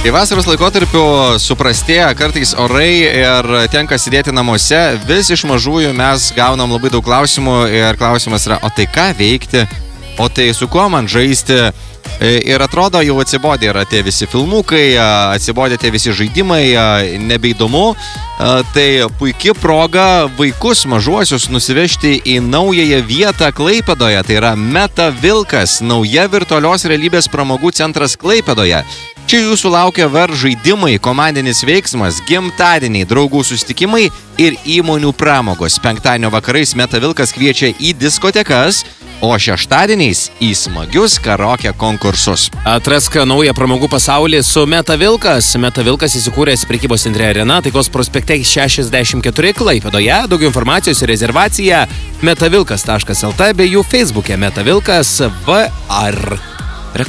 Kai vasaros laikotarpiu suprastėja kartais orai ir tenka sėdėti namuose, vis iš mažųjų mes gaunam labai daug klausimų ir klausimas yra, o tai ką veikti, o tai su kuo man žaisti. Ir atrodo, jau atsibodė yra tie visi filmukai, atsibodė tie visi žaidimai, nebeįdomu. Tai puikia proga vaikus mažuosius nusivežti į naująją vietą Klaipėdoje. Tai yra Meta Vilkas, nauja virtualios realybės pramogų centras Klaipėdoje. Čia jūsų laukia žaidimai, komandinis veiksmas, gimtadieniai, draugų susitikimai ir įmonių pramogos. Penktadienio vakarais Meta Vilkas kviečia į diskotekas, o šeštadieniais į smagius karaoke konkursus. Atrask naują pramogų pasaulį su Meta Vilkas. Meta Vilkas įsikūręs prekybos centre Arena, Taikos prospekte 64 Klaipėdoje. Daugiau informacijos ir rezervacija metavilkas.lt bei jų Facebook'e Meta Vilkas VR.